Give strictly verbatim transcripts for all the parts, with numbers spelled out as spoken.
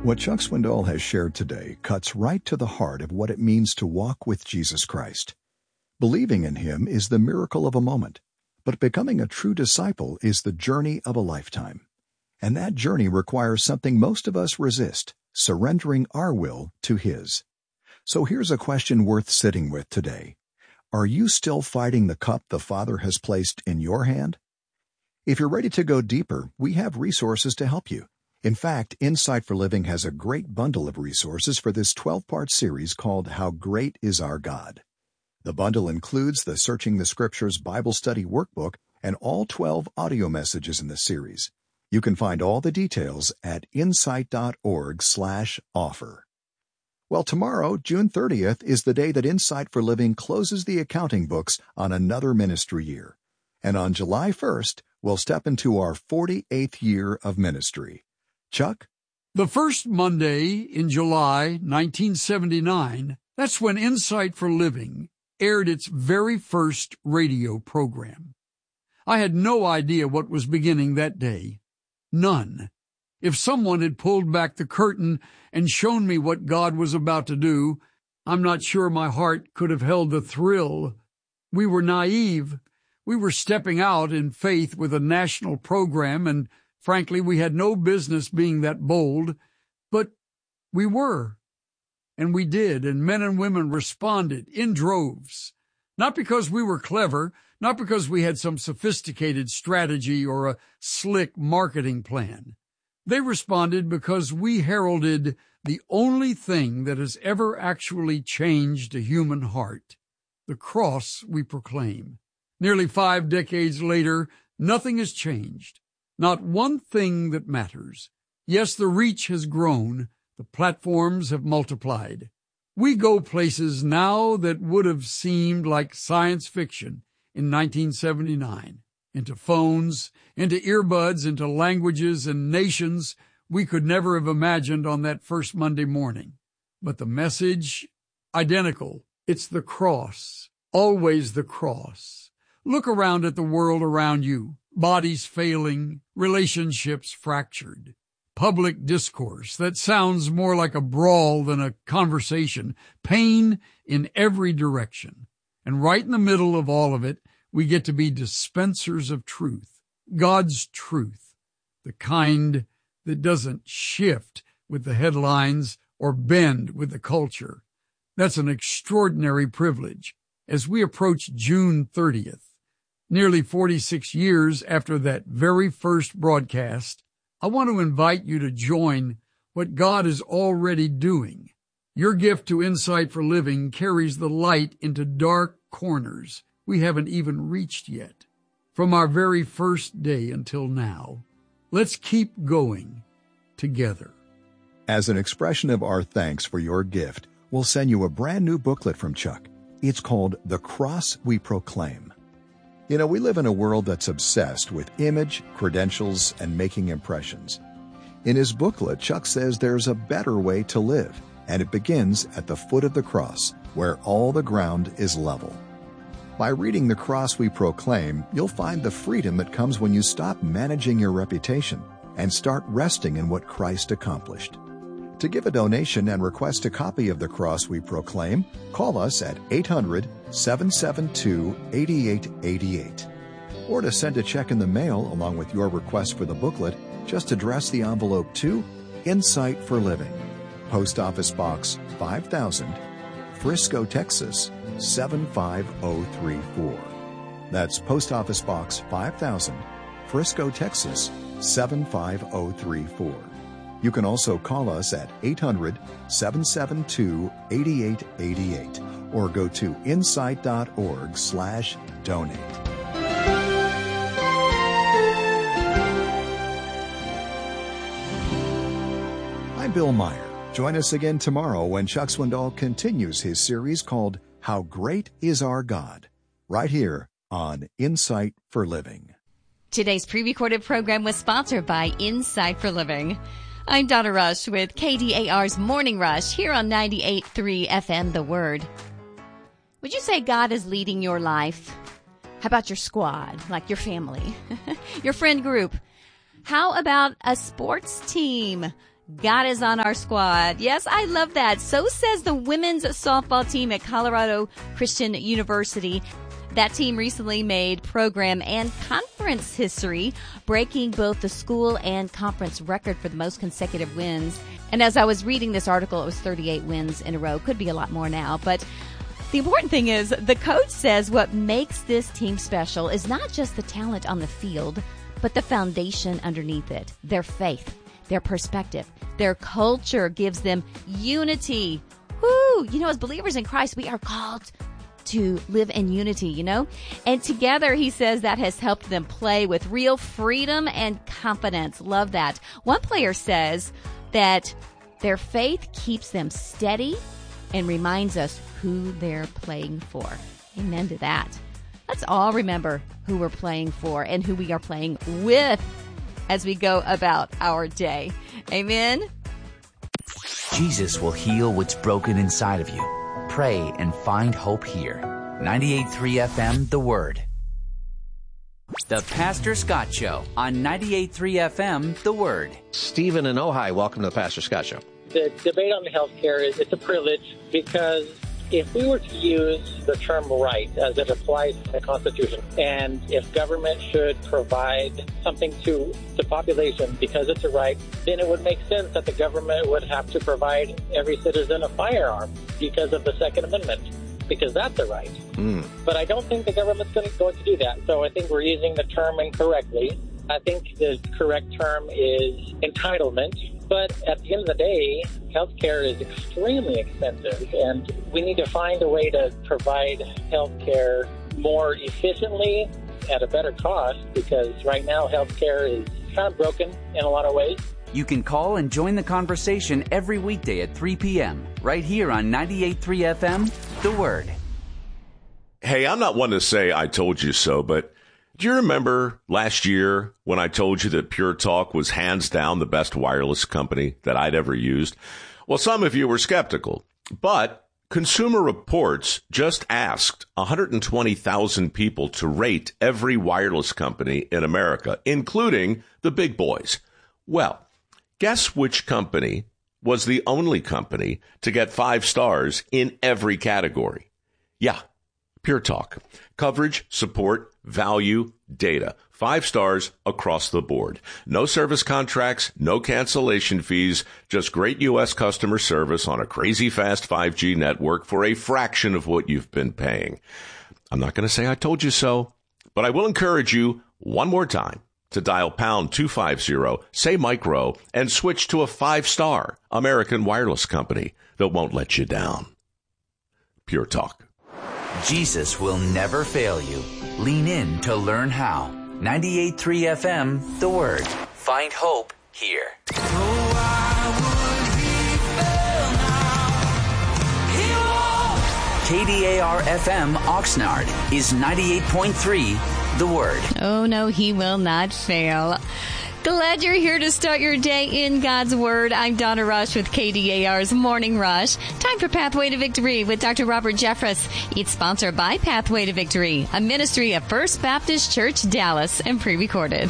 What Chuck Swindoll has shared today cuts right to the heart of what it means to walk with Jesus Christ. Believing in Him is the miracle of a moment, but becoming a true disciple is the journey of a lifetime. And that journey requires something most of us resist, surrendering our will to His. So here's a question worth sitting with today. Are you still fighting the cup the Father has placed in your hand? If you're ready to go deeper, we have resources to help you. In fact, Insight for Living has a great bundle of resources for this twelve-part series called How Great Is Our God. The bundle includes the Searching the Scriptures Bible Study Workbook and all twelve audio messages in the series. You can find all the details at insight.org slash offer. Well, tomorrow, June thirtieth, is the day that Insight for Living closes the accounting books on another ministry year. And on July first, we'll step into our forty-eighth year of ministry. Chuck? The first Monday in July nineteen seventy-nine, that's when Insight for Living aired its very first radio program. I had no idea what was beginning that day. None. If someone had pulled back the curtain and shown me what God was about to do, I'm not sure my heart could have held the thrill. We were naive. We were stepping out in faith with a national program, and frankly, we had no business being that bold, but we were. And we did, and men and women responded in droves. Not because we were clever, not because we had some sophisticated strategy or a slick marketing plan. They responded because we heralded the only thing that has ever actually changed a human heart, the cross we proclaim. Nearly five decades later, nothing has changed. Not one thing that matters. Yes, the reach has grown. The platforms have multiplied. We go places now that would have seemed like science fiction in nineteen seventy-nine. Into phones, into earbuds, into languages and nations we could never have imagined on that first Monday morning. But the message, identical. It's the cross. Always the cross. Look around at the world around you. Bodies failing, relationships fractured, public discourse that sounds more like a brawl than a conversation, pain in every direction. And right in the middle of all of it, we get to be dispensers of truth, God's truth, the kind that doesn't shift with the headlines or bend with the culture. That's an extraordinary privilege as we approach June thirtieth. Nearly forty-six years after that very first broadcast, I want to invite you to join what God is already doing. Your gift to Insight for Living carries the light into dark corners we haven't even reached yet. From our very first day until now, let's keep going together. As an expression of our thanks for your gift, we'll send you a brand new booklet from Chuck. It's called The Cross We Proclaim. You know, we live in a world that's obsessed with image, credentials, and making impressions. In his booklet, Chuck says there's a better way to live, and it begins at the foot of the cross, where all the ground is level. By reading The Cross We Proclaim, you'll find the freedom that comes when you stop managing your reputation and start resting in what Christ accomplished. To give a donation and request a copy of The Cross We Proclaim, call us at eight hundred, seven seven two, eight eight eight eight. Or to send a check in the mail along with your request for the booklet, just address the envelope to Insight for Living, Post Office Box five thousand, Frisco, Texas seven five zero three four. That's Post Office Box five thousand, Frisco, Texas seven five zero three four. You can also call us at eight hundred, seven seven two, eight eight eight eight or go to insight.org slash donate. I'm Bill Meyer. Join us again tomorrow when Chuck Swindoll continues his series called How Great Is Our God, right here on Insight for Living. Today's pre-recorded program was sponsored by Insight for Living. I'm Donna Rush with K D A R's Morning Rush here on ninety-eight point three F M The Word. Would you say God is leading your life? How about your squad, like your family, your friend group? How about a sports team? God is on our squad. Yes, I love that. So says the women's softball team at Colorado Christian University. That team recently made program and conference history, breaking both the school and conference record for the most consecutive wins. And as I was reading this article, it was thirty-eight wins in a row. Could be a lot more now. But the important thing is the coach says what makes this team special is not just the talent on the field, but the foundation underneath it, their faith, their perspective, their culture gives them unity. Woo! You know, as believers in Christ, we are called to live in unity, you know? And together, he says, that has helped them play with real freedom and confidence. Love that. One player says that their faith keeps them steady and reminds us who they're playing for. Amen to that. Let's all remember who we're playing for and who we are playing with as we go about our day. Amen. Jesus will heal what's broken inside of you. Pray and find hope here. ninety-eight point three F M, The Word. The Pastor Scott Show on ninety-eight point three F M, The Word. Stephen in Ojai, welcome to the Pastor Scott Show. The debate on health care is it's a privilege because if we were to use the term right as it applies to the Constitution, and if government should provide something to the population because it's a right, then it would make sense that the government would have to provide every citizen a firearm because of the Second Amendment, because that's a right. Mm. But I don't think the government's going to, going to do that. So I think we're using the term incorrectly. I think the correct term is entitlement. But at the end of the day, healthcare is extremely expensive, and we need to find a way to provide healthcare more efficiently at a better cost, because right now healthcare is kind of broken in a lot of ways. You can call and join the conversation every weekday at three p.m. right here on ninety-eight point three F M, The Word. Hey, I'm not one to say I told you so, but do you remember last year when I told you that Pure Talk was hands down the best wireless company that I'd ever used? Well, some of you were skeptical, but Consumer Reports just asked one hundred twenty thousand people to rate every wireless company in America, including the big boys. Well, guess which company was the only company to get five stars in every category? Yeah, Pure Talk. Coverage, support, value, data. Five stars across the board. No service contracts, no cancellation fees, just great U S customer service on a crazy fast five G network for a fraction of what you've been paying. I'm not going to say I told you so, but I will encourage you one more time to dial pound two fifty, say micro, and switch to a five-star American wireless company that won't let you down. Pure Talk. Jesus will never fail you. Lean in to learn how. ninety-eight point three F M, The Word. Find hope here. K D A R F M Oxnard is ninety-eight point three, The Word. Oh, no, he will not fail. Glad you're here to start your day in God's Word. I'm Donna Rush with K D A R's Morning Rush. Time for Pathway to Victory with Doctor Robert Jeffress. It's sponsored by Pathway to Victory, a ministry of First Baptist Church, Dallas, and pre-recorded.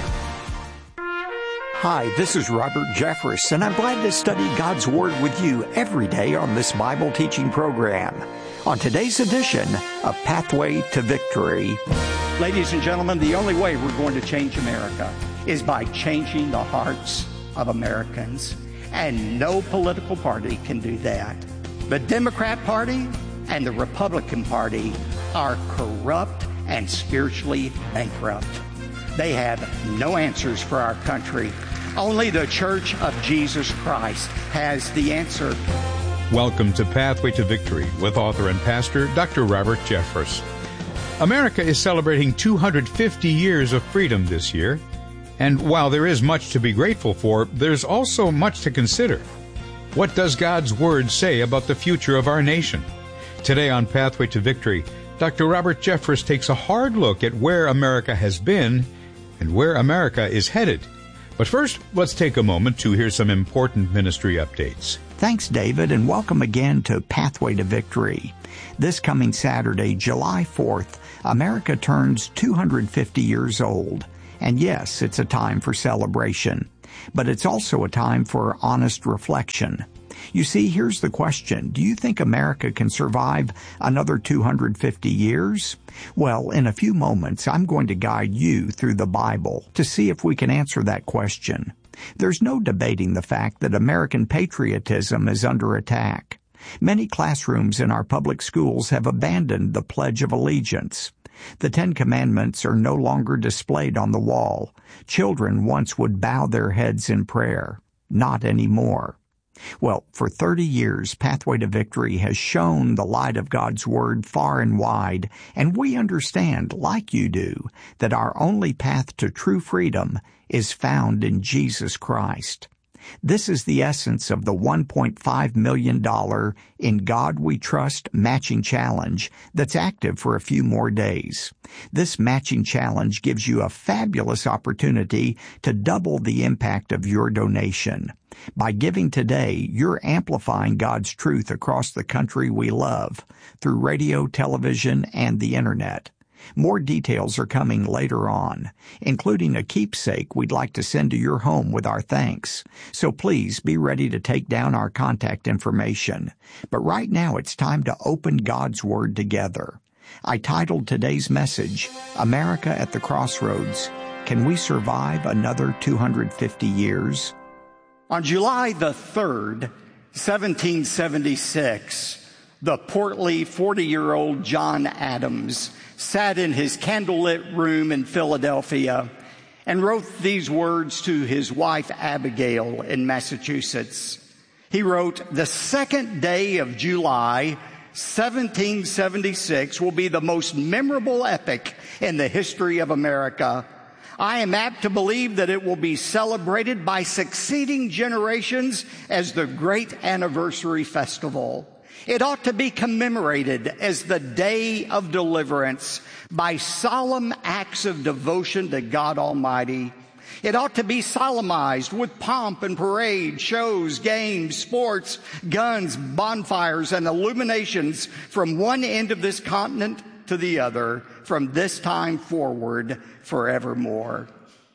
Hi, this is Robert Jeffress, and I'm glad to study God's Word with you every day on this Bible teaching program. On today's edition of Pathway to Victory. Ladies and gentlemen, the only way we're going to change America is by changing the hearts of Americans. And no political party can do that. The Democrat Party and the Republican Party are corrupt and spiritually bankrupt. They have no answers for our country. Only the Church of Jesus Christ has the answer. Welcome to Pathway to Victory with author and pastor Doctor Robert Jeffress. America is celebrating two hundred fifty years of freedom this year. And while there is much to be grateful for, there's also much to consider. What does God's Word say about the future of our nation? Today on Pathway to Victory, Doctor Robert Jeffress takes a hard look at where America has been and where America is headed. But first, let's take a moment to hear some important ministry updates. Thanks, David, and welcome again to Pathway to Victory. This coming Saturday, July fourth, America turns two hundred fifty years old. And yes, it's a time for celebration. But it's also a time for honest reflection. You see, here's the question. Do you think America can survive another two hundred fifty years? Well, in a few moments, I'm going to guide you through the Bible to see if we can answer that question. There's no debating the fact that American patriotism is under attack. Many classrooms in our public schools have abandoned the Pledge of Allegiance. The Ten Commandments are no longer displayed on the wall. Children once would bow their heads in prayer. Not anymore. Well, for thirty years, Pathway to Victory has shown the light of God's Word far and wide, and we understand, like you do, that our only path to true freedom is found in Jesus Christ. This is the essence of the one point five million dollars In God We Trust matching challenge that's active for a few more days. This matching challenge gives you a fabulous opportunity to double the impact of your donation. By giving today, you're amplifying God's truth across the country we love through radio, television, and the Internet. More details are coming later on, including a keepsake we'd like to send to your home with our thanks. So please be ready to take down our contact information. But right now it's time to open God's Word together. I titled today's message, America at the Crossroads. Can we survive another two hundred fifty years? On July the third, seventeen seventy-six, the portly forty-year-old John Adams sat in his candlelit room in Philadelphia and wrote these words to his wife Abigail in Massachusetts. He wrote, "The second day of July, seventeen seventy-six, will be the most memorable epoch in the history of America. I am apt to believe that it will be celebrated by succeeding generations as the great anniversary festival. It ought to be commemorated as the day of deliverance by solemn acts of devotion to God Almighty. It ought to be solemnized with pomp and parade, shows, games, sports, guns, bonfires, and illuminations from one end of this continent to the other, from this time forward forevermore."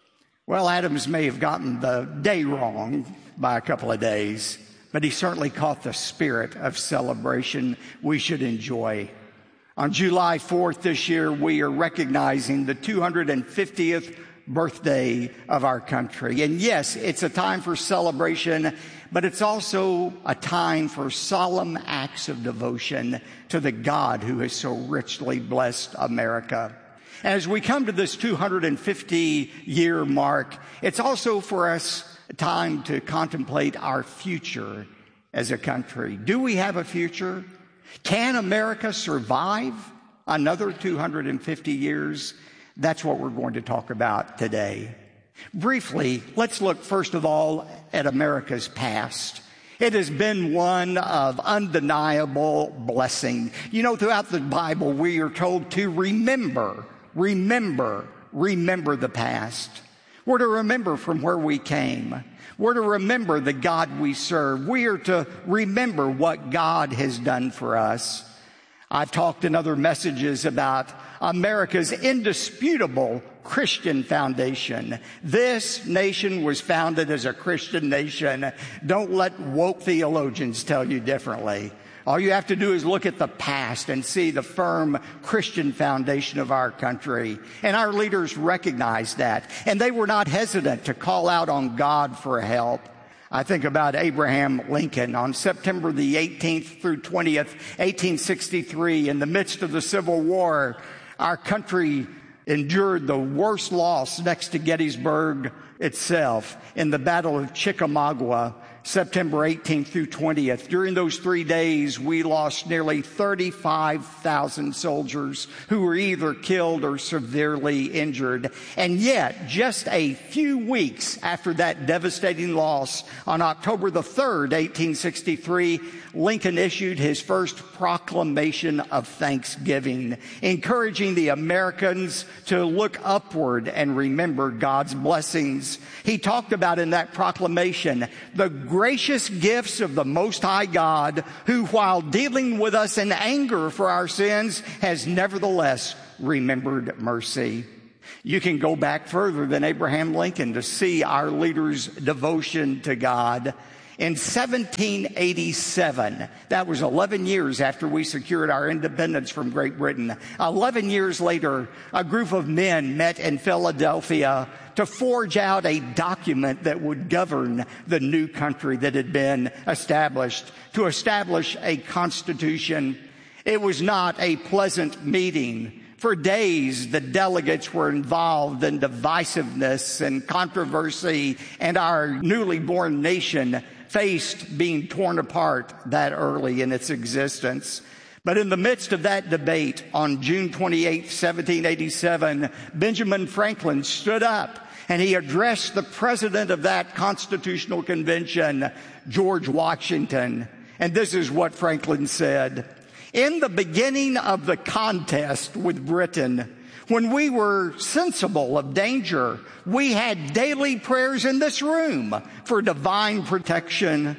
Well, Adams may have gotten the day wrong by a couple of days, but he certainly caught the spirit of celebration we should enjoy. On July fourth this year, we are recognizing the two hundred fiftieth birthday of our country. And yes, it's a time for celebration, but it's also a time for solemn acts of devotion to the God who has so richly blessed America. As we come to this two hundred fifty year mark, it's also for us a time to contemplate our future as a country. Do we have a future? Can America survive another two hundred fifty years? That's what we're going to talk about today. Briefly, let's look first of all at America's past. It has been one of undeniable blessing. You know, throughout the Bible, we are told to remember, remember, remember the past. We're to remember from where we came. We're to remember the God we serve. We are to remember what God has done for us. I've talked in other messages about America's indisputable Christian foundation. This nation was founded as a Christian nation. Don't let woke theologians tell you differently. All you have to do is look at the past and see the firm Christian foundation of our country. And our leaders recognized that. And they were not hesitant to call out on God for help. I think about Abraham Lincoln on September the eighteenth through twentieth, eighteen sixty-three, in the midst of the Civil War. Our country endured the worst loss next to Gettysburg itself in the Battle of Chickamauga, September eighteenth through twentieth. During those three days, we lost nearly thirty-five thousand soldiers who were either killed or severely injured. And yet, just a few weeks after that devastating loss, on October the third, eighteen sixty-three, Lincoln issued his first proclamation of thanksgiving, encouraging the Americans to look upward and remember God's blessings. He talked about in that proclamation the gracious gifts of the Most High God, who, while dealing with us in anger for our sins, has nevertheless remembered mercy. You can go back further than Abraham Lincoln to see our leader's devotion to God. In seventeen eighty-seven, that was eleven years after we secured our independence from Great Britain, eleven years later, a group of men met in Philadelphia to forge out a document that would govern the new country that had been established, to establish a constitution. It was not a pleasant meeting. For days, the delegates were involved in divisiveness and controversy, and our newly born nation faced being torn apart that early in its existence. But in the midst of that debate, on June twenty-eighth, seventeen eighty-seven, Benjamin Franklin stood up and he addressed the president of that constitutional convention, George Washington. And this is what Franklin said: "In the beginning of the contest with Britain, when we were sensible of danger, we had daily prayers in this room for divine protection.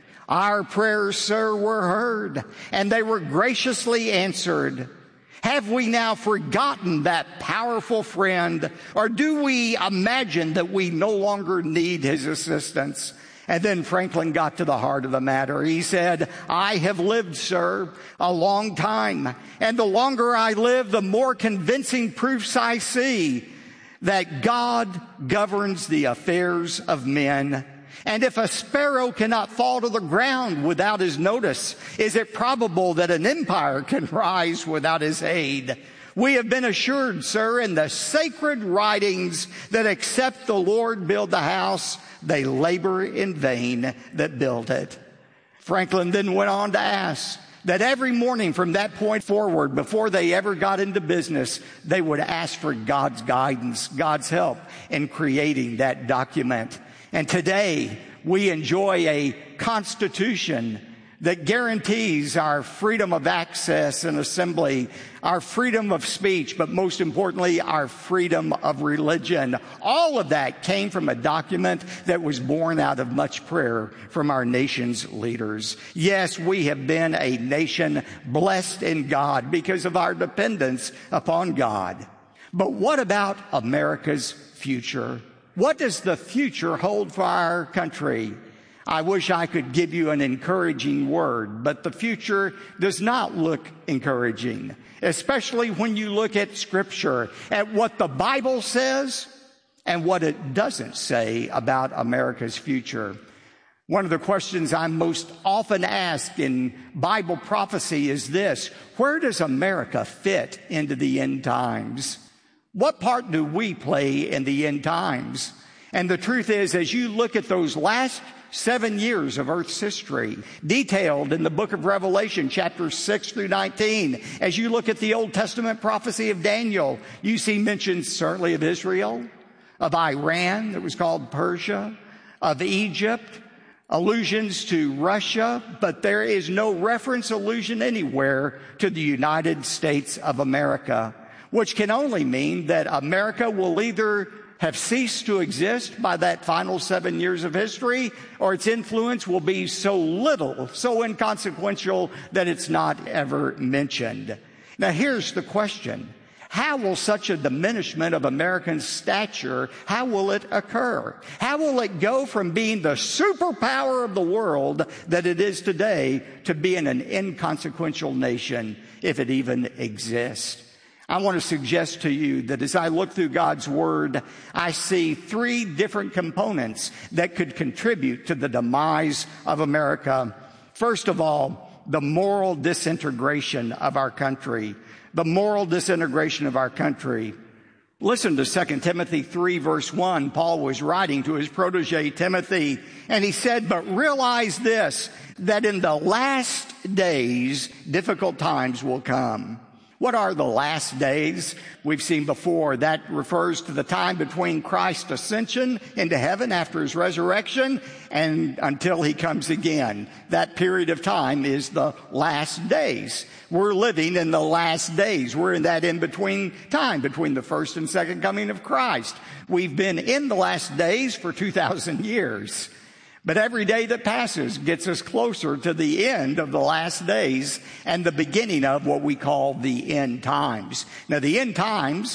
Our prayers, sir, were heard, and they were graciously answered. Have we now forgotten that powerful friend, or do we imagine that we no longer need his assistance?" And then Franklin got to the heart of the matter. He said, "I have lived, sir, a long time, and the longer I live, the more convincing proofs I see that God governs the affairs of men. And if a sparrow cannot fall to the ground without his notice, is it probable that an empire can rise without his aid? We have been assured, sir, in the sacred writings that except the Lord build the house, they labor in vain that build it." Franklin then went on to ask that every morning from that point forward, before they ever got into business, they would ask for God's guidance, God's help in creating that document. And today we enjoy a constitution that guarantees our freedom of access and assembly, our freedom of speech, but most importantly, our freedom of religion. All of that came from a document that was born out of much prayer from our nation's leaders. Yes, we have been a nation blessed in God because of our dependence upon God. But what about America's future? What does the future hold for our country? I wish I could give you an encouraging word, but the future does not look encouraging, especially when you look at Scripture, at what the Bible says and what it doesn't say about America's future. One of the questions I'm most often asked in Bible prophecy is this: where does America fit into the end times? What part do we play in the end times? And the truth is, as you look at those last seven years of Earth's history, detailed in the book of Revelation, chapters six through nineteen. As you look at the Old Testament prophecy of Daniel, you see mentions certainly of Israel, of Iran, that was called Persia, of Egypt, allusions to Russia, but there is no reference, allusion anywhere to the United States of America, which can only mean that America will either have ceased to exist by that final seven years of history, or its influence will be so little, so inconsequential that it's not ever mentioned. Now here's the question: how will such a diminishment of American stature, how will it occur? How will it go from being the superpower of the world that it is today to being an inconsequential nation, if it even exists? I want to suggest to you that as I look through God's Word, I see three different components that could contribute to the demise of America. First of all, the moral disintegration of our country. The moral disintegration of our country. Listen to Second Timothy three, verse one. Paul was writing to his protege Timothy, and he said, "But realize this, that in the last days, difficult times will come." What are the last days? We've seen before that refers to the time between Christ's ascension into heaven after his resurrection and until he comes again. That period of time is the last days. We're living in the last days. We're in that in-between time between the first and second coming of Christ. We've been in the last days for two thousand years. But every day that passes gets us closer to the end of the last days and the beginning of what we call the end times. Now, the end times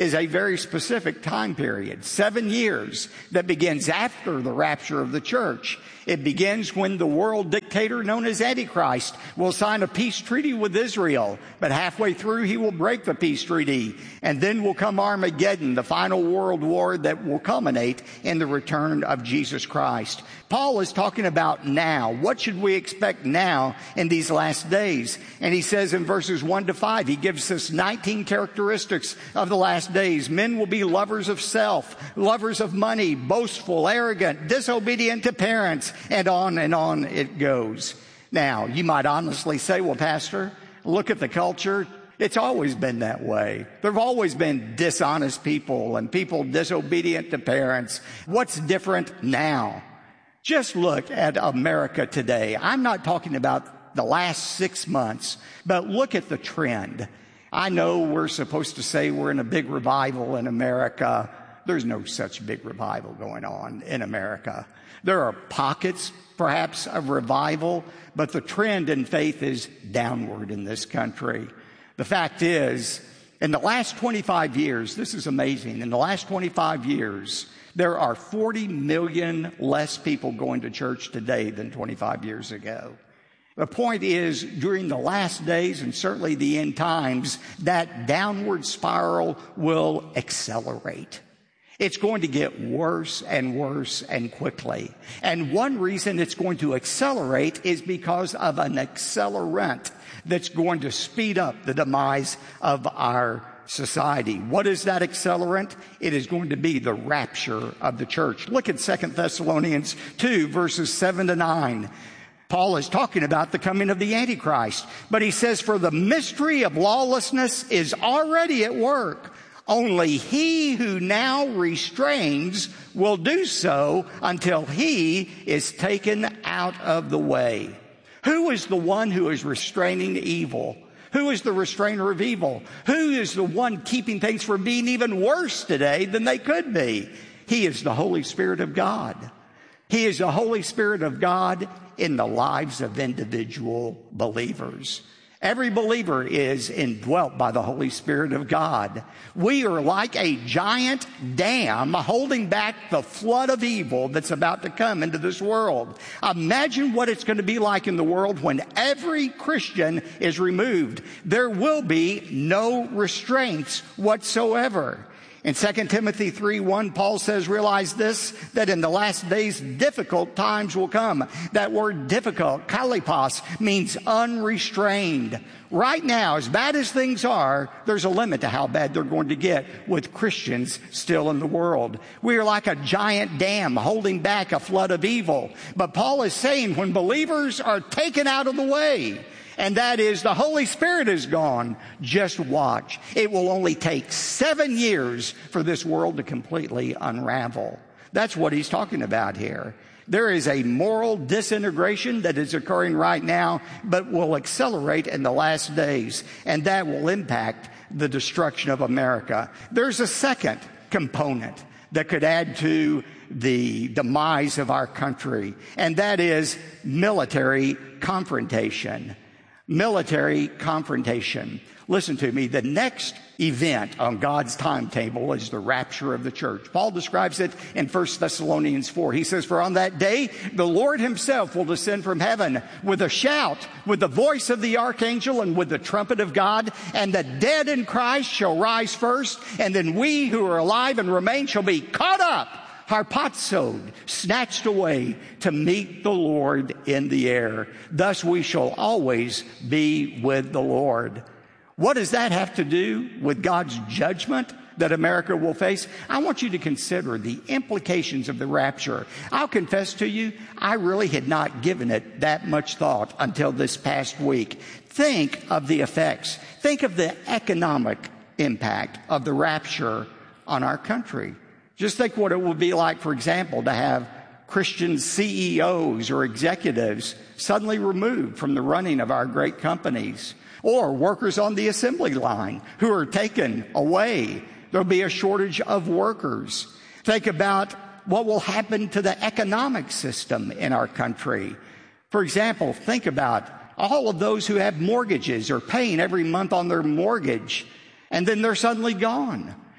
is a very specific time period, seven years that begins after the rapture of the church. It begins when the world dictator known as Antichrist will sign a peace treaty with Israel, but halfway through he will break the peace treaty, and then will come Armageddon, the final world war that will culminate in the return of Jesus Christ. Paul is talking about now. What should we expect now in these last days? And he says in verses one to five, he gives us nineteen characteristics of the last days. Men will be lovers of self, lovers of money, boastful, arrogant, disobedient to parents, and on and on it goes. Now, you might honestly say, well, Pastor, look at the culture. It's always been that way. There have always been dishonest people and people disobedient to parents. What's different now? Just look at America today. I'm not talking about the last six months, but look at the trend. I know we're supposed to say we're in a big revival in America. There's no such big revival going on in America. There are pockets, perhaps, of revival, but the trend in faith is downward in this country. The fact is, in the last twenty-five years, this is amazing, in the last twenty-five years, there are forty million less people going to church today than twenty-five years ago. The point is, during the last days and certainly the end times, that downward spiral will accelerate. It's going to get worse and worse and quickly. And one reason it's going to accelerate is because of an accelerant that's going to speed up the demise of our society. What is that accelerant? It is going to be the rapture of the church. Look at Second Thessalonians two, verses seven to nine. Paul is talking about the coming of the Antichrist, but he says, for the mystery of lawlessness is already at work. Only he who now restrains will do so until he is taken out of the way. Who is the one who is restraining evil? Who is the restrainer of evil? Who is the one keeping things from being even worse today than they could be? He is the Holy Spirit of God. He is the Holy Spirit of God in the lives of individual believers. Every believer is indwelt by the Holy Spirit of God. We are like a giant dam holding back the flood of evil that's about to come into this world. Imagine what it's going to be like in the world when every Christian is removed. There will be no restraints whatsoever. In Second Timothy three one, Paul says, realize this, that in the last days difficult times will come. That word difficult, kalipos, means unrestrained. Right now, as bad as things are, there's a limit to how bad they're going to get with Christians still in the world. We are like a giant dam holding back a flood of evil. But Paul is saying when believers are taken out of the way, and that is, the Holy Spirit is gone, just watch. It will only take seven years for this world to completely unravel. That's what he's talking about here. There is a moral disintegration that is occurring right now, but will accelerate in the last days, and that will impact the destruction of America. There's a second component that could add to the demise of our country, and that is military confrontation. Military confrontation. Listen to me. The next event on God's timetable is the rapture of the church. Paul describes it in First Thessalonians four. He says, for on that day, the Lord himself will descend from heaven with a shout, with the voice of the archangel, and with the trumpet of God, and the dead in Christ shall rise first, and then we who are alive and remain shall be caught up, harpazoed, snatched away to meet the Lord in the air. Thus we shall always be with the Lord. What does that have to do with God's judgment that America will face? I want you to consider the implications of the rapture. I'll confess to you, I really had not given it that much thought until this past week. Think of the effects. Think of the economic impact of the rapture on our country. Just think what it would be like, for example, to have Christian C E Os or executives suddenly removed from the running of our great companies, or workers on the assembly line who are taken away. There'll be a shortage of workers. Think about what will happen to the economic system in our country. For example, think about all of those who have mortgages or paying every month on their mortgage, and then they're suddenly gone.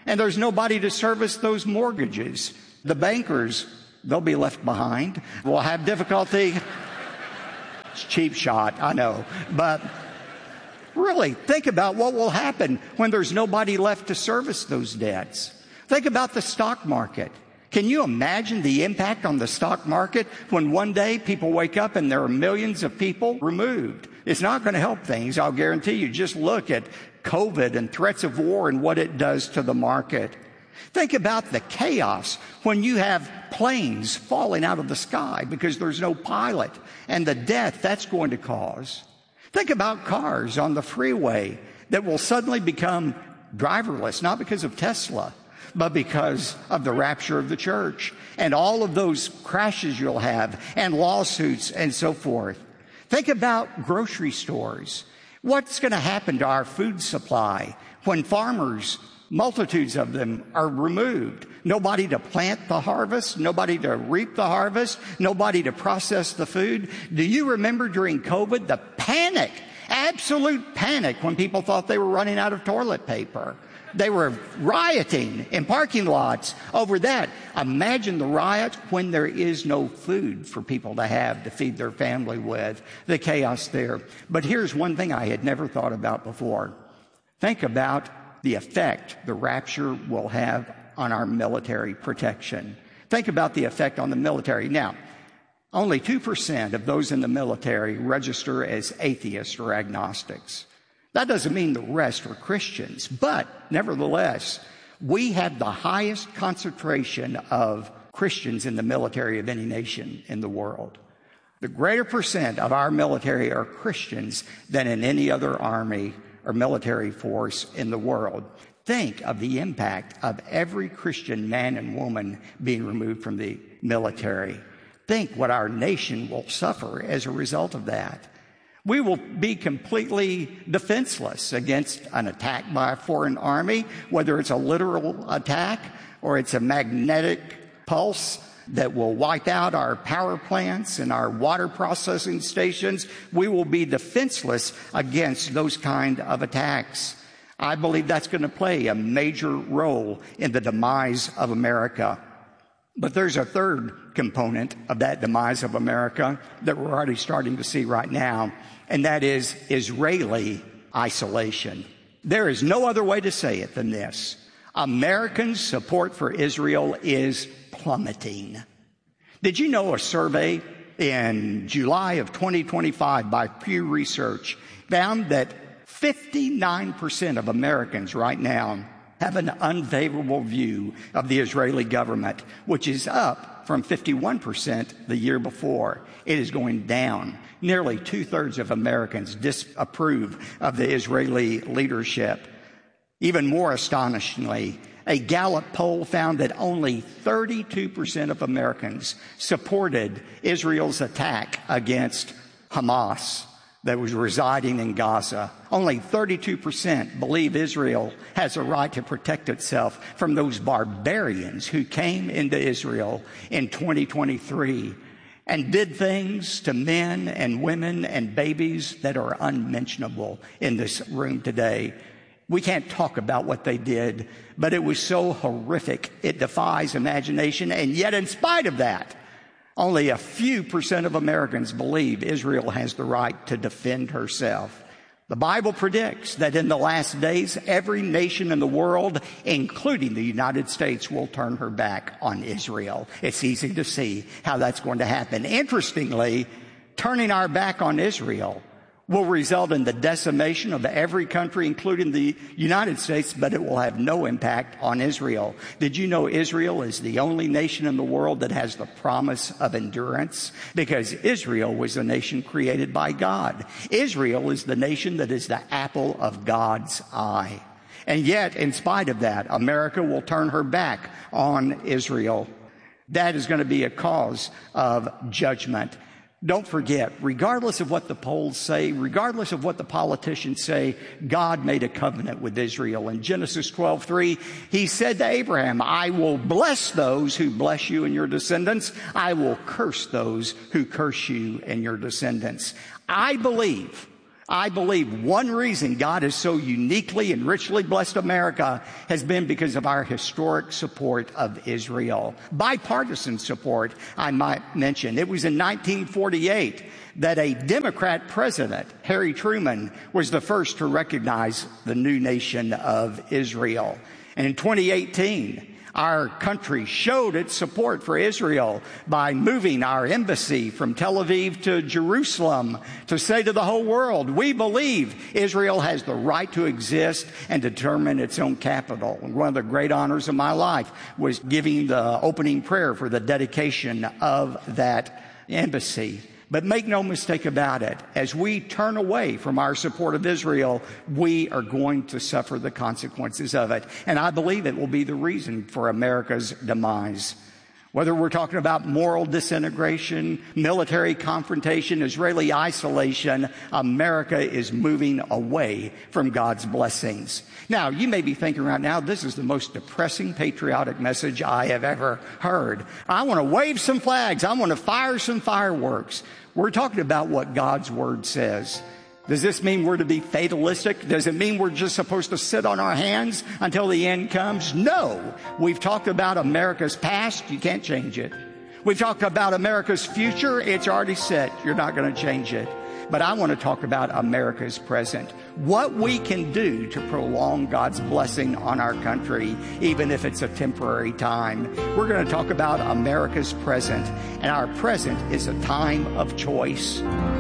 And there's nobody to service those mortgages. The bankers, they'll be left behind. We'll have difficulty. It's a cheap shot, I know. But really, think about what will happen when there's nobody left to service those debts. Think about the stock market. Can you imagine the impact on the stock market when one day people wake up and there are millions of people removed? It's not going to help things, I'll guarantee you. Just look at COVID and threats of war and what it does to the market. Think about the chaos when you have planes falling out of the sky because there's no pilot, and the death that's going to cause. Think about cars on the freeway that will suddenly become driverless, not because of Tesla, but because of the rapture of the church, and all of those crashes you'll have, and lawsuits and so forth. Think about grocery stores. What's going to happen to our food supply when farmers, multitudes of them, are removed? Nobody to plant the harvest, nobody to reap the harvest, nobody to process the food. Do you remember during COVID the panic, absolute panic, when people thought they were running out of toilet paper? They were rioting in parking lots over that. Imagine the riot when there is no food for people to have to feed their family with, the chaos there. But here's one thing I had never thought about before. Think about the effect the rapture will have on our military protection. Think about the effect on the military. Now, only two percent of those in the military register as atheists or agnostics. That doesn't mean the rest are Christians, but nevertheless, we have the highest concentration of Christians in the military of any nation in the world. The greater percent of our military are Christians than in any other army or military force in the world. Think of the impact of every Christian man and woman being removed from the military. Think what our nation will suffer as a result of that. We will be completely defenseless against an attack by a foreign army, whether it's a literal attack or it's a magnetic pulse that will wipe out our power plants and our water processing stations. We will be defenseless against those kind of attacks. I believe that's going to play a major role in the demise of America. But there's a third component of that demise of America that we're already starting to see right now, and that is Israeli isolation. There is no other way to say it than this. American support for Israel is plummeting. Did you know a survey in July of twenty twenty-five by Pew Research found that fifty-nine percent of Americans right now have an unfavorable view of the Israeli government, which is up from fifty-one percent the year before. It is going down. Nearly two-thirds of Americans disapprove of the Israeli leadership. Even more astonishingly, a Gallup poll found that only thirty-two percent of Americans supported Israel's attack against Hamas that was residing in Gaza. Only thirty-two percent believe Israel has a right to protect itself from those barbarians who came into Israel in twenty twenty-three and did things to men and women and babies that are unmentionable in this room today. We can't talk about what they did, but it was so horrific, it defies imagination. And yet, in spite of that, only a few percent of Americans believe Israel has the right to defend herself. The Bible predicts that in the last days, every nation in the world, including the United States, will turn her back on Israel. It's easy to see how that's going to happen. Interestingly, turning our back on Israel will result in the decimation of every country, including the United States, but it will have no impact on Israel. Did you know Israel is the only nation in the world that has the promise of endurance? Because Israel was a nation created by God. Israel is the nation that is the apple of God's eye. And yet, in spite of that, America will turn her back on Israel. That is going to be a cause of judgment. Don't forget, regardless of what the polls say, regardless of what the politicians say, God made a covenant with Israel. In Genesis twelve three, he said to Abraham, I will bless those who bless you and your descendants. I will curse those who curse you and your descendants. I believe I believe one reason God has so uniquely and richly blessed America has been because of our historic support of Israel. Bipartisan support, I might mention. It was in nineteen forty-eight that a Democrat president, Harry Truman, was the first to recognize the new nation of Israel. And in twenty eighteen, our country showed its support for Israel by moving our embassy from Tel Aviv to Jerusalem to say to the whole world, we believe Israel has the right to exist and determine its own capital. And one of the great honors of my life was giving the opening prayer for the dedication of that embassy. But make no mistake about it, as we turn away from our support of Israel, we are going to suffer the consequences of it. And I believe it will be the reason for America's demise. Whether we're talking about moral disintegration, military confrontation, Israeli isolation, America is moving away from God's blessings. Now, you may be thinking right now, this is the most depressing patriotic message I have ever heard. I want to wave some flags. I want to fire some fireworks. We're talking about what God's Word says. Does this mean we're to be fatalistic? Does it mean we're just supposed to sit on our hands until the end comes? No. We've talked about America's past. You can't change it. We've talked about America's future. It's already set. You're not going to change it. But I want to talk about America's present. What we can do to prolong God's blessing on our country, even if it's a temporary time. We're going to talk about America's present. And our present is a time of choice.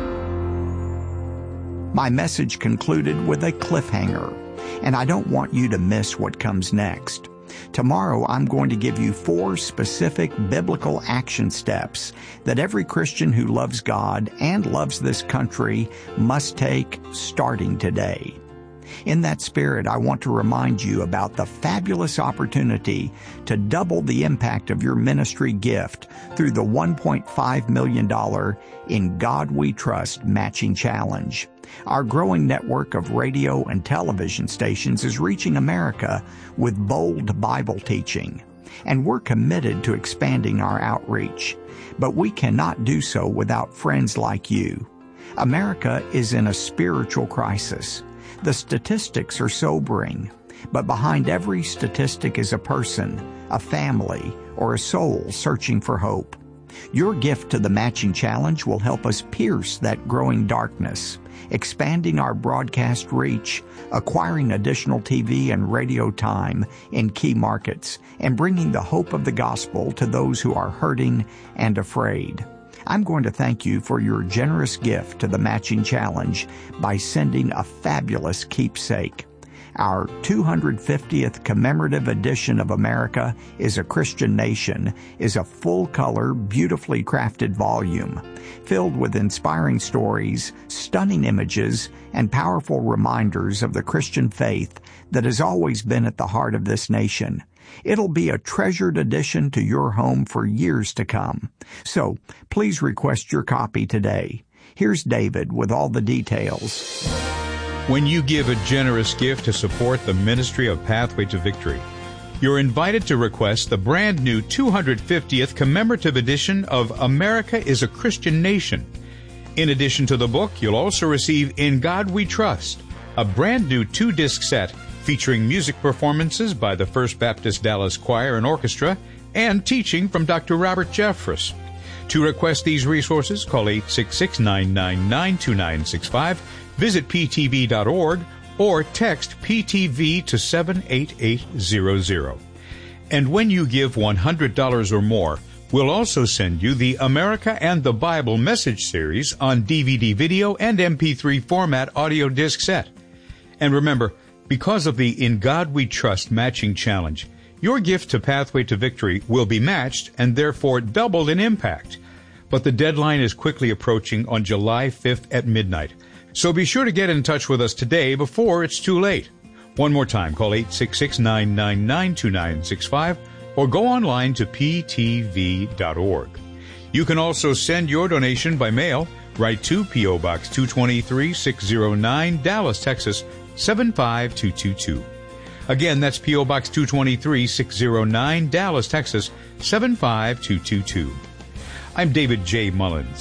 My message concluded with a cliffhanger, and I don't want you to miss what comes next. Tomorrow, I'm going to give you four specific biblical action steps that every Christian who loves God and loves this country must take starting today. In that spirit, I want to remind you about the fabulous opportunity to double the impact of your ministry gift through the one point five million dollars In God We Trust Matching Challenge. Our growing network of radio and television stations is reaching America with bold Bible teaching, and we're committed to expanding our outreach. But we cannot do so without friends like you. America is in a spiritual crisis. The statistics are sobering, but behind every statistic is a person, a family, or a soul searching for hope. Your gift to the Matching Challenge will help us pierce that growing darkness, expanding our broadcast reach, acquiring additional T V and radio time in key markets, and bringing the hope of the gospel to those who are hurting and afraid. I'm going to thank you for your generous gift to the Matching Challenge by sending a fabulous keepsake. Our two hundred fiftieth commemorative edition of America is a Christian Nation is a full-color, beautifully crafted volume filled with inspiring stories, stunning images, and powerful reminders of the Christian faith that has always been at the heart of this nation. It'll be a treasured addition to your home for years to come. So please request your copy today. Here's David with all the details. When you give a generous gift to support the ministry of Pathway to Victory, you're invited to request the brand new two hundred fiftieth commemorative edition of America is a Christian Nation. In addition to the book, you'll also receive In God We Trust, a brand new two-disc set featuring music performances by the First Baptist Dallas Choir and Orchestra and teaching from Doctor Robert Jeffress. To request these resources, call eight six six, nine nine nine, two nine six five, visit p t v dot org, or text P T V to seven eight eight zero zero. And when you give one hundred dollars or more, we'll also send you the America and the Bible message series on D V D video and M P three format audio disc set. And remember, because of the In God We Trust Matching Challenge, your gift to Pathway to Victory will be matched and therefore doubled in impact. But the deadline is quickly approaching on July fifth at midnight. So be sure to get in touch with us today before it's too late. One more time, call eight six six, nine nine nine, two nine six five or go online to p t v dot org. You can also send your donation by mail. Write to P O. Box two twenty-three, six oh nine, Dallas, Texas, seven five two two two. Again, that's P O. Box two twenty-three, six oh nine, Dallas, Texas, seven five two two two. I'm David J. Mullins.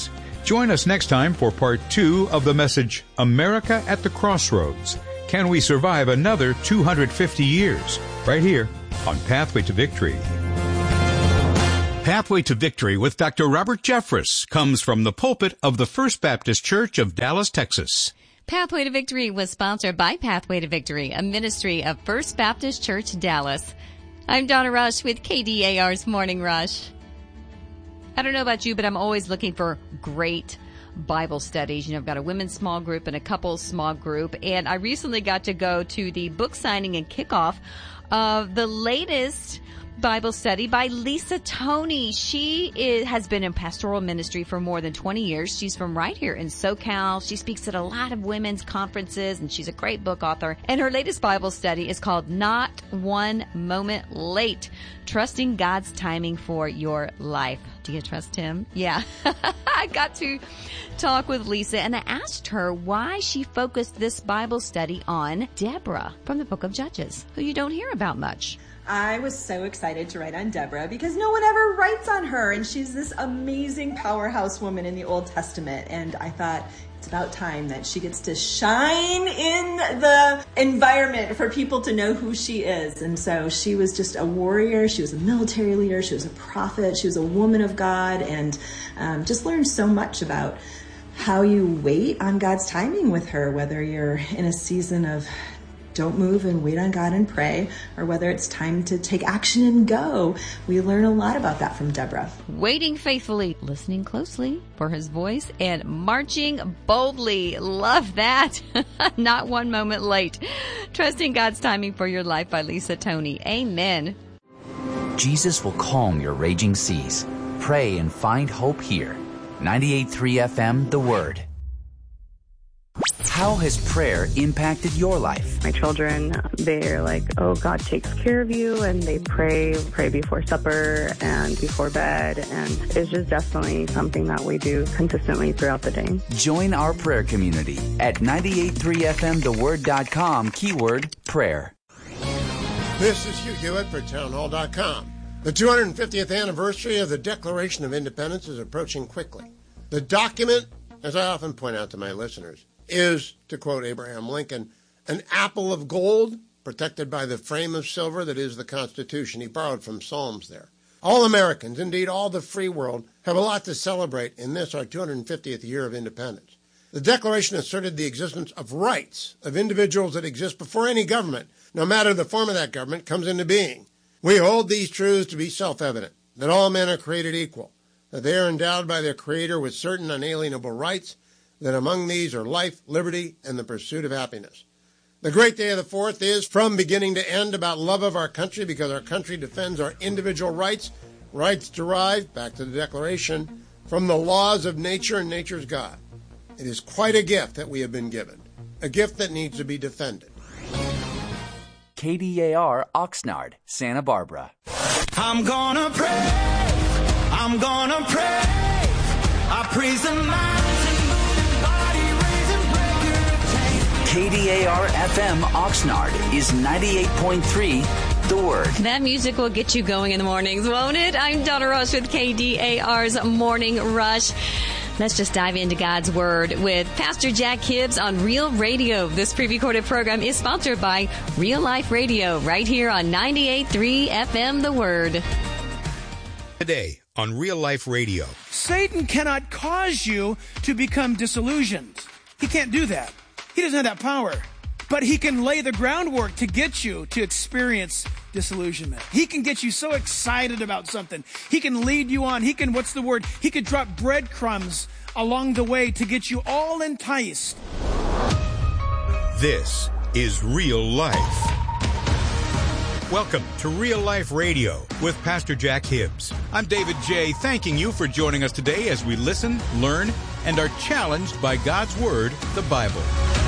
Join us next time for part two of the message, America at the Crossroads. Can we survive another two hundred fifty years? Right here on Pathway to Victory. Pathway to Victory with Doctor Robert Jeffress comes from the pulpit of the First Baptist Church of Dallas, Texas. Pathway to Victory was sponsored by Pathway to Victory, a ministry of First Baptist Church, Dallas. I'm Donna Rush with K D A R's Morning Rush. I don't know about you, but I'm always looking for great Bible studies. You know, I've got a women's small group and a couples small group, and I recently got to go to the book signing and kickoff of the latest Bible study by Lisa Tony. She is, has been in pastoral ministry for more than twenty years. She's from right here in SoCal. She speaks at a lot of women's conferences, and she's a great book author. And her latest Bible study is called Not One Moment Late, Trusting God's Timing for Your Life. Do you trust Him? Yeah. I got to talk with Lisa, and I asked her why she focused this Bible study on Deborah from the book of Judges, who you don't hear about much. I was so excited to write on Deborah because no one ever writes on her, and she's this amazing powerhouse woman in the Old Testament, and I thought it's about time that she gets to shine in the environment for people to know who she is. And so she was just a warrior, she was a military leader, she was a prophet, she was a woman of God, and um, just learned so much about how you wait on God's timing with her, whether you're in a season of don't move and wait on God and pray, or whether it's time to take action and go. We learn a lot about that from Deborah. Waiting faithfully, listening closely for His voice, and marching boldly. Love that. Not one moment late. Trusting God's timing for your life by Lisa Tony. Amen. Jesus will calm your raging seas. Pray and find hope here. ninety-eight point three F M, The Word. How has prayer impacted your life? My children, they're like, oh, God takes care of you, and they pray, pray before supper and before bed, and it's just definitely something that we do consistently throughout the day. Join our prayer community at ninety-eight point three F M the word dot com, keyword prayer. This is Hugh Hewitt for town hall dot com. The two hundred fiftieth anniversary of the Declaration of Independence is approaching quickly. The document, as I often point out to my listeners, is, to quote Abraham Lincoln, an apple of gold protected by the frame of silver that is the Constitution. He borrowed from Psalms there. All Americans, indeed all the free world, have a lot to celebrate in this, our two hundred fiftieth year of independence. The Declaration asserted the existence of rights of individuals that exist before any government, no matter the form of that government, comes into being. We hold these truths to be self-evident, that all men are created equal, that they are endowed by their Creator with certain unalienable rights, that among these are life, liberty, and the pursuit of happiness. The great day of the fourth is, from beginning to end, about love of our country, because our country defends our individual rights, rights derived, back to the Declaration, from the laws of nature and nature's God. It is quite a gift that we have been given, a gift that needs to be defended. K D A R, Oxnard, Santa Barbara. I'm gonna pray, I'm gonna pray, I praise the mountain. K D A R F M Oxnard is ninety-eight point three, The Word. That music will get you going in the mornings, won't it? I'm Donna Rush with K D A R's Morning Rush. Let's just dive into God's Word with Pastor Jack Hibbs on Real Radio. This pre-recorded program is sponsored by Real Life Radio, right here on ninety-eight point three F M, The Word. Today on Real Life Radio. Satan cannot cause you to become disillusioned. He can't do that. He doesn't have that power, but he can lay the groundwork to get you to experience disillusionment. He can get you so excited about something. He can lead you on. He can, what's the word? He could drop breadcrumbs along the way to get you all enticed. This is Real Life. Welcome to Real Life Radio with Pastor Jack Hibbs. I'm David J., thanking you for joining us today as we listen, learn, and are challenged by God's Word, the Bible.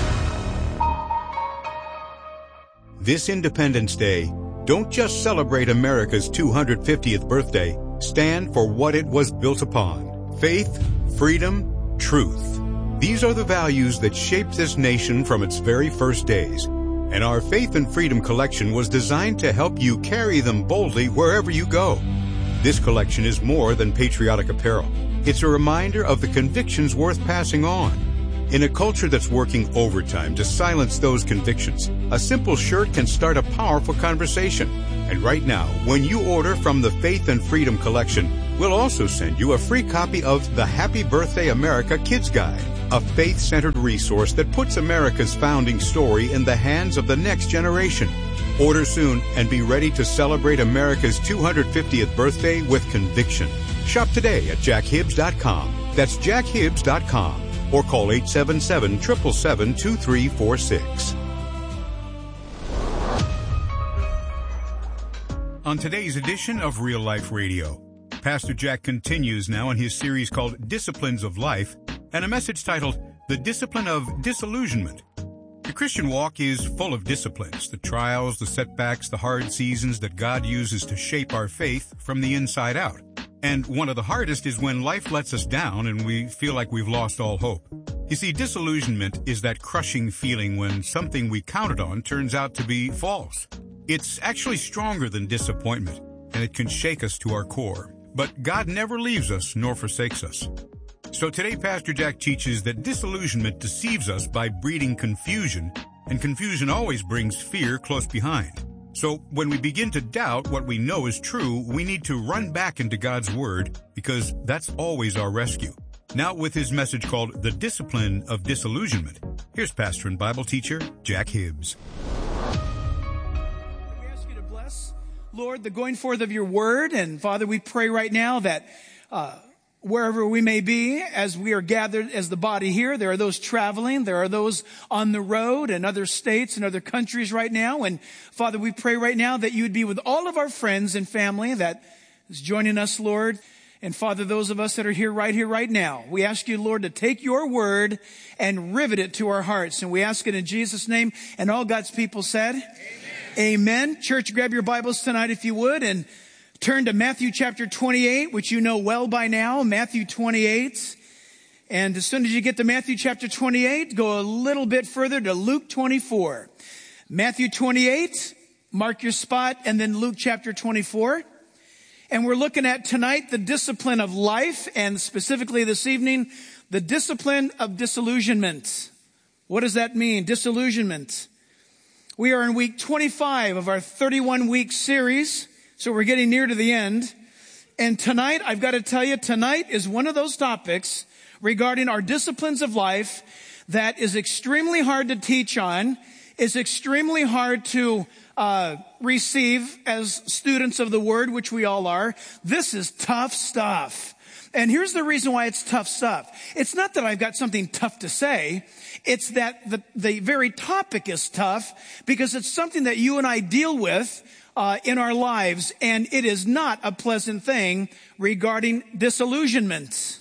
This Independence Day, don't just celebrate America's two hundred fiftieth birthday. Stand for what it was built upon. Faith, freedom, truth. These are the values that shaped this nation from its very first days. And our Faith and Freedom collection was designed to help you carry them boldly wherever you go. This collection is more than patriotic apparel. It's a reminder of the convictions worth passing on. In a culture that's working overtime to silence those convictions, a simple shirt can start a powerful conversation. And right now, when you order from the Faith and Freedom Collection, we'll also send you a free copy of the Happy Birthday America Kids Guide, a faith-centered resource that puts America's founding story in the hands of the next generation. Order soon and be ready to celebrate America's two hundred fiftieth birthday with conviction. Shop today at jack hibbs dot com. That's jack hibbs dot com. Or call eight seven seven, seven seven seven, two three four six. On today's edition of Real Life Radio, Pastor Jack continues now in his series called Disciplines of Life, and a message titled The Discipline of Disillusionment. The Christian walk is full of disciplines, the trials, the setbacks, the hard seasons that God uses to shape our faith from the inside out. And one of the hardest is when life lets us down and we feel like we've lost all hope. You see, disillusionment is that crushing feeling when something we counted on turns out to be false. It's actually stronger than disappointment, and it can shake us to our core. But God never leaves us nor forsakes us. So today, Pastor Jack teaches that disillusionment deceives us by breeding confusion, and confusion always brings fear close behind. So when we begin to doubt what we know is true, we need to run back into God's Word, because that's always our rescue. Now with his message called The Discipline of Disillusionment, here's pastor and Bible teacher Jack Hibbs. We ask you to bless, Lord, the going forth of your Word. And Father, we pray right now that uh, wherever we may be, as we are gathered as the body here, there are those traveling, there are those on the road in other states and other countries right now. And Father, we pray right now that you would be with all of our friends and family that is joining us, Lord. And Father, those of us that are here right here right now, we ask you, Lord, to take your word and rivet it to our hearts. And we ask it in Jesus' name. And all God's people said, Amen. Amen. Church, grab your Bibles tonight if you would, and turn to Matthew chapter twenty-eight, which you know well by now, Matthew twenty-eight. And as soon as you get to Matthew chapter twenty-eight, go a little bit further to Luke twenty-four. Matthew twenty-eight, mark your spot, and then Luke chapter twenty-four. And we're looking at tonight the discipline of life, and specifically this evening, the discipline of disillusionment. What does that mean, disillusionment? We are in week twenty-five of our thirty-one week series. So we're getting near to the end. And tonight, I've got to tell you, tonight is one of those topics regarding our disciplines of life that is extremely hard to teach on, is extremely hard to uh receive as students of the Word, which we all are. This is tough stuff. And here's the reason why it's tough stuff. It's not that I've got something tough to say. It's that the, the very topic is tough because it's something that you and I deal with Uh, in our lives, and it is not a pleasant thing regarding disillusionment.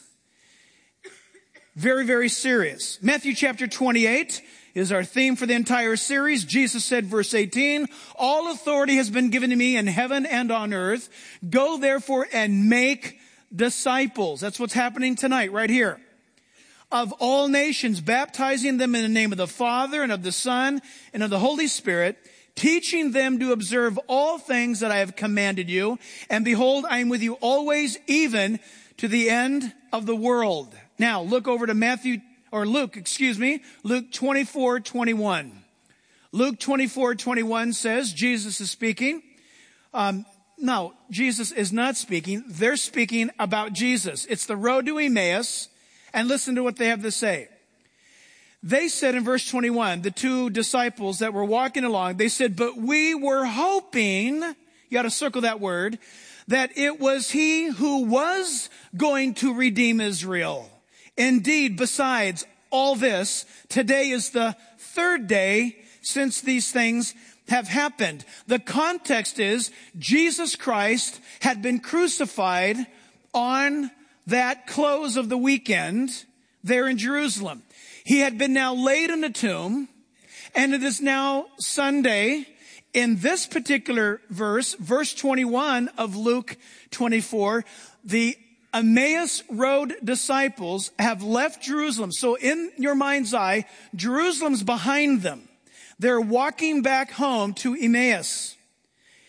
Very, very serious. Matthew chapter twenty-eight is our theme for the entire series. Jesus said, verse eighteen, all authority has been given to me in heaven and on earth. Go therefore and make disciples. That's what's happening tonight right here. Of all nations, baptizing them in the name of the Father and of the Son and of the Holy Spirit, teaching them to observe all things that I have commanded you. And behold, I am with you always, even to the end of the world. Now, look over to Matthew, or Luke, excuse me, Luke twenty-four twenty-one. Luke twenty-four twenty-one says, Jesus is speaking. Um, no, Jesus is not speaking. They're speaking about Jesus. It's the road to Emmaus. And listen to what they have to say. They said in verse twenty-one, the two disciples that were walking along, they said, but we were hoping, you got to circle that word, that it was he who was going to redeem Israel. Indeed, besides all this, today is the third day since these things have happened. The context is Jesus Christ had been crucified on that close of the weekend there in Jerusalem. He had been now laid in a tomb, and it is now Sunday. In this particular verse, verse twenty-one of Luke twenty-four, the Emmaus Road disciples have left Jerusalem. So in your mind's eye, Jerusalem's behind them. They're walking back home to Emmaus.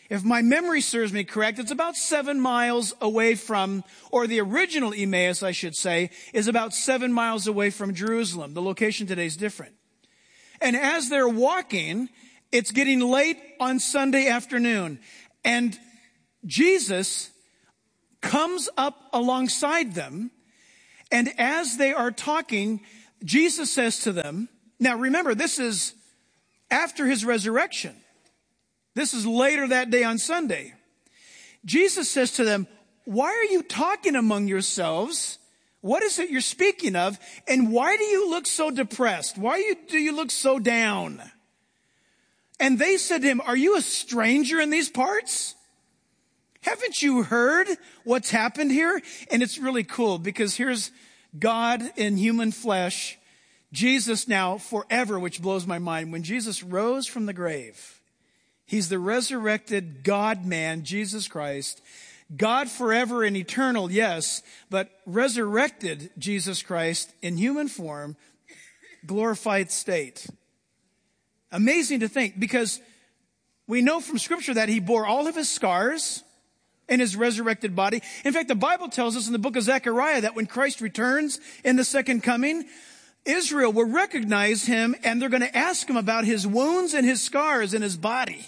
If my memory serves me correct, it's about seven miles away from, or the original Emmaus, I should say, is about seven miles away from Jerusalem. The location today is different. And as they're walking, it's getting late on Sunday afternoon. And Jesus comes up alongside them. And as they are talking, Jesus says to them, now remember, this is after his resurrection. This is later that day on Sunday. Jesus says to them, why are you talking among yourselves? What is it you're speaking of? And why do you look so depressed? Why do you look so down? And they said to him, are you a stranger in these parts? Haven't you heard what's happened here? And it's really cool because here's God in human flesh, Jesus now forever, which blows my mind. When Jesus rose from the grave, he's the resurrected God-man, Jesus Christ. God forever and eternal, yes, but resurrected Jesus Christ in human form, glorified state. Amazing to think, because we know from Scripture that he bore all of his scars in his resurrected body. In fact, the Bible tells us in the book of Zechariah that when Christ returns in the second coming, Israel will recognize him and they're going to ask him about his wounds and his scars in his body.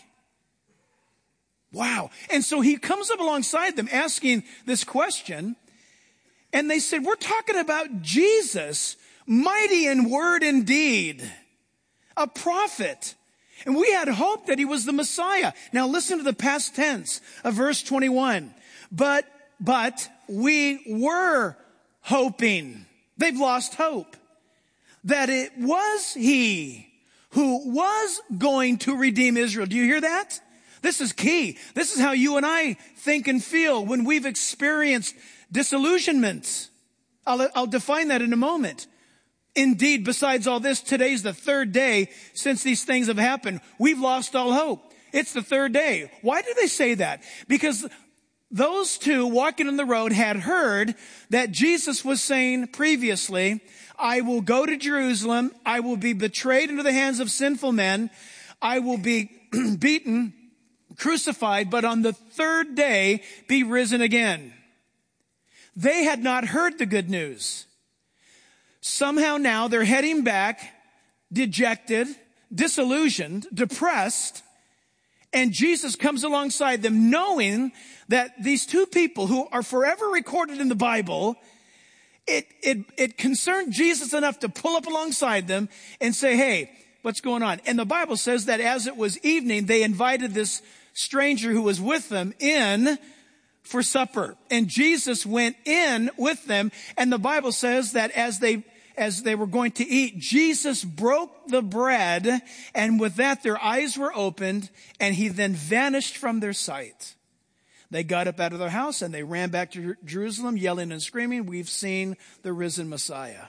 Wow. And so he comes up alongside them asking this question. And they said, we're talking about Jesus, mighty in word and deed, a prophet. And we had hope that he was the Messiah. Now listen to the past tense of verse twenty-one. But, but we were hoping. They've lost hope. That it was he who was going to redeem Israel. Do you hear that? This is key. This is how you and I think and feel when we've experienced disillusionment. I'll, I'll define that in a moment. Indeed, besides all this, today's the third day since these things have happened. We've lost all hope. It's the third day. Why do they say that? Because those two walking on the road had heard that Jesus was saying previously, I will go to Jerusalem. I will be betrayed into the hands of sinful men. I will be beaten, crucified, but on the third day be risen again. They had not heard the good news. Somehow now they're heading back, dejected, disillusioned, depressed, and Jesus comes alongside them knowing that these two people who are forever recorded in the Bible, it, it, it concerned Jesus enough to pull up alongside them and say, hey, what's going on? And the Bible says that as it was evening, they invited this stranger who was with them in for supper. And Jesus went in with them. And the Bible says that as they As they were going to eat, Jesus broke the bread, and with that their eyes were opened, and he then vanished from their sight. They got up out of their house, and they ran back to Jerusalem, yelling and screaming, we've seen the risen Messiah.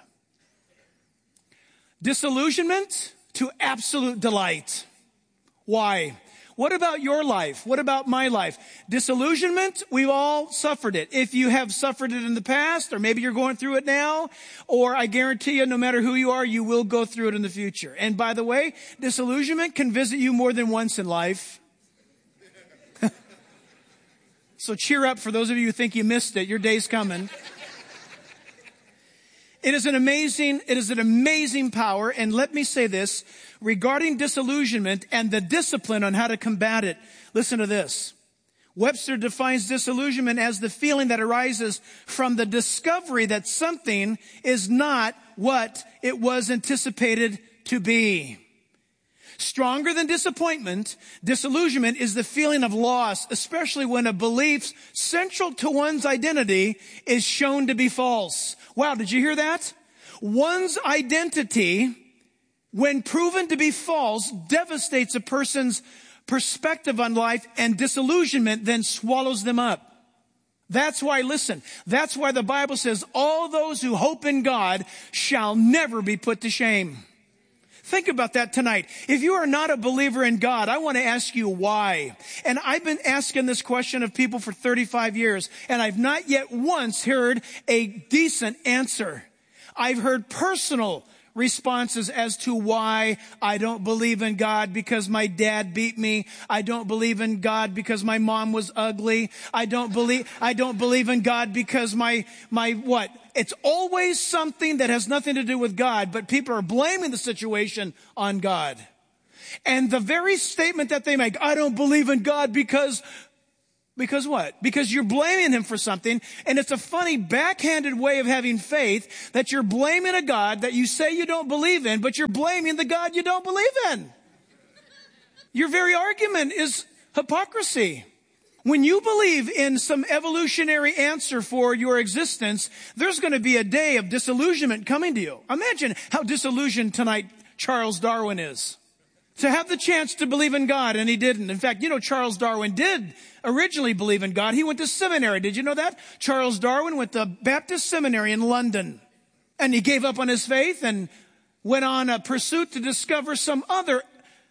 Disillusionment to absolute delight. Why? What about your life? What about my life? Disillusionment, we've all suffered it. If you have suffered it in the past, or maybe you're going through it now, or I guarantee you, no matter who you are, you will go through it in the future. And by the way, disillusionment can visit you more than once in life. So cheer up for those of you who think you missed it. Your day's coming. It is an amazing, it is an amazing power. And let me say this regarding disillusionment and the discipline on how to combat it. Listen to this. Webster defines disillusionment as the feeling that arises from the discovery that something is not what it was anticipated to be. Stronger than disappointment, disillusionment is the feeling of loss, especially when a belief central to one's identity is shown to be false. Wow, did you hear that? One's identity, when proven to be false, devastates a person's perspective on life, and disillusionment then swallows them up. That's why, listen, that's why the Bible says, all those who hope in God shall never be put to shame. Think about that tonight. If you are not a believer in God, I want to ask you why. And I've been asking this question of people for thirty-five years, and I've not yet once heard a decent answer. I've heard personal responses as to why I don't believe in God because my dad beat me. I don't believe in God because my mom was ugly. I don't believe, I don't believe in God because my, my what? It's always something that has nothing to do with God, but people are blaming the situation on God. And the very statement that they make, I don't believe in God because Because what? Because you're blaming him for something, and it's a funny backhanded way of having faith that you're blaming a God that you say you don't believe in, but you're blaming the God you don't believe in. Your very argument is hypocrisy. When you believe in some evolutionary answer for your existence, there's going to be a day of disillusionment coming to you. Imagine how disillusioned tonight Charles Darwin is. To have the chance to believe in God, and he didn't. In fact, you know, Charles Darwin did originally believe in God. He went to seminary. Did you know that? Charles Darwin went to Baptist Seminary in London. And he gave up on his faith and went on a pursuit to discover some other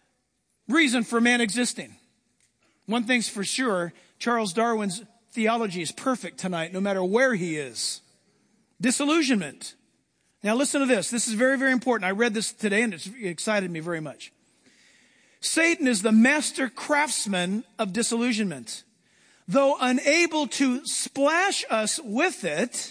reason for man existing. One thing's for sure, Charles Darwin's theology is perfect tonight, no matter where he is. Disillusionment. Now listen to this. This is very, very important. I read this today and it excited me very much. Satan is the master craftsman of disillusionment. Though unable to splash us with it,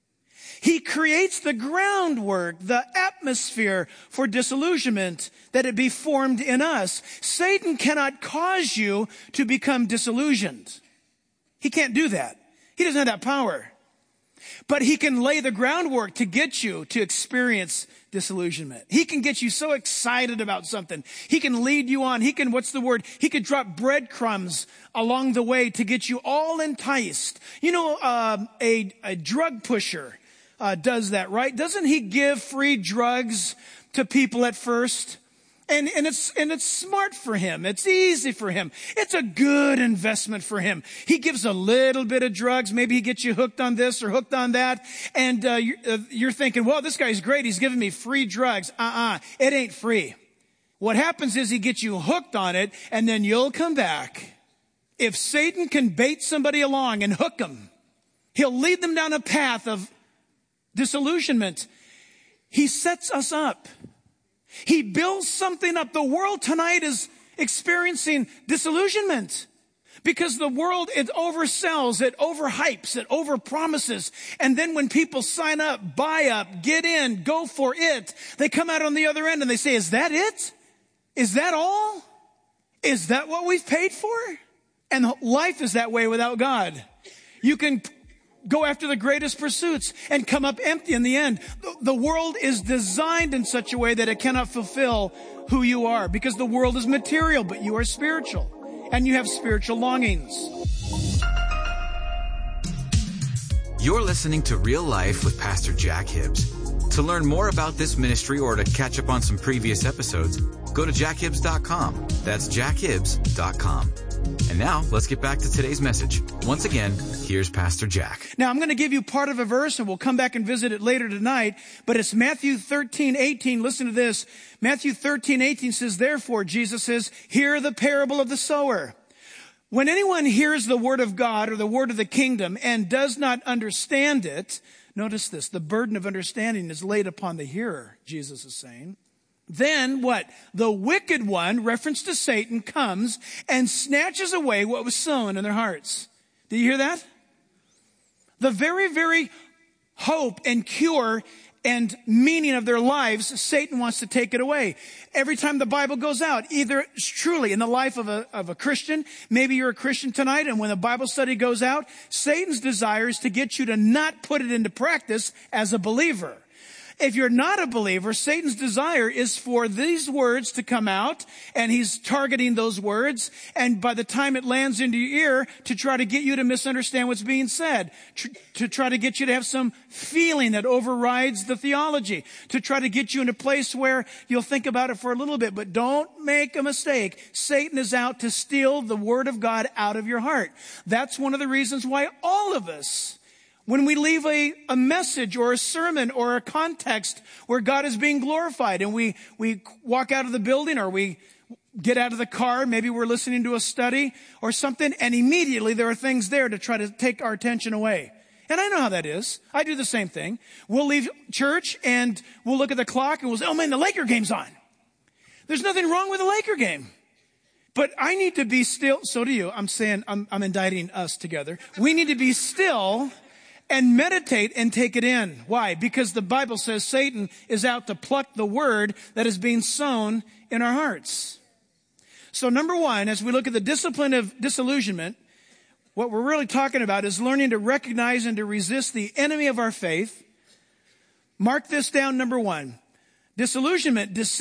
he creates the groundwork, the atmosphere for disillusionment, that it be formed in us. Satan cannot cause you to become disillusioned. He can't do that. He doesn't have that power. But he can lay the groundwork to get you to experience disillusionment. He can get you so excited about something. He can lead you on. He can, what's the word? He could drop breadcrumbs along the way to get you all enticed. You know, uh, a, a drug pusher uh, does that, right? Doesn't he give free drugs to people at first? And, and it's, and it's smart for him. It's easy for him. It's a good investment for him. He gives a little bit of drugs. Maybe he gets you hooked on this or hooked on that. And, uh, you're, uh, you're thinking, well, this guy's great. He's giving me free drugs. Uh-uh. It ain't free. What happens is he gets you hooked on it and then you'll come back. If Satan can bait somebody along and hook them, he'll lead them down a path of disillusionment. He sets us up. He builds something up. The world tonight is experiencing disillusionment because the world, it oversells, it overhypes, it overpromises. And then when people sign up, buy up, get in, go for it, they come out on the other end and they say, is that it? Is that all? Is that what we've paid for? And life is that way without God. You can go after the greatest pursuits and come up empty in the end. The world is designed in such a way that it cannot fulfill who you are because the world is material, but you are spiritual and you have spiritual longings. You're listening to Real Life with Pastor Jack Hibbs. To learn more about this ministry or to catch up on some previous episodes, go to jack hibbs dot com. That's jack hibbs dot com. And now, let's get back to today's message. Once again, here's Pastor Jack. Now, I'm going to give you part of a verse, and we'll come back and visit it later tonight, but it's Matthew thirteen eighteen. Listen to this. Matthew thirteen eighteen says, therefore, Jesus says, hear the parable of the sower. When anyone hears the word of God or the word of the kingdom and does not understand it, notice this, the burden of understanding is laid upon the hearer, Jesus is saying. Then what? The wicked one, reference to Satan, comes and snatches away what was sown in their hearts. Did you hear that? The very, very hope and cure and meaning of their lives, Satan wants to take it away. Every time the Bible goes out, either truly in the life of a, of a Christian, maybe you're a Christian tonight, and when the Bible study goes out, Satan's desire is to get you to not put it into practice as a believer. If you're not a believer, Satan's desire is for these words to come out, and he's targeting those words, and by the time it lands into your ear, to try to get you to misunderstand what's being said, tr- to try to get you to have some feeling that overrides the theology, to try to get you in a place where you'll think about it for a little bit, but don't make a mistake. Satan is out to steal the word of God out of your heart. That's one of the reasons why all of us, when we leave a, a message or a sermon or a context where God is being glorified and we, we walk out of the building or we get out of the car, maybe we're listening to a study or something, and immediately there are things there to try to take our attention away. And I know how that is. I do the same thing. We'll leave church and we'll look at the clock and we'll say, oh man, the Laker game's on. There's nothing wrong with the Laker game. But I need to be still. So do you. I'm saying, I'm, I'm indicting us together. We need to be still and meditate and take it in. Why? Because the Bible says Satan is out to pluck the word that is being sown in our hearts. So number one, as we look at the discipline of disillusionment, what we're really talking about is learning to recognize and to resist the enemy of our faith. Mark this down, number one. Disillusionment, deceit.